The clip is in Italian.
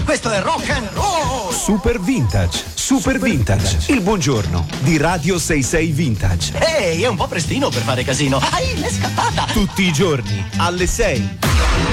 Questo è rock and roll. Super Vintage. Super Vintage. Il buongiorno di Radio 66 Vintage. Ehi, è un po' prestino per fare casino. Ai, l'è scappata. Tutti i giorni alle 6.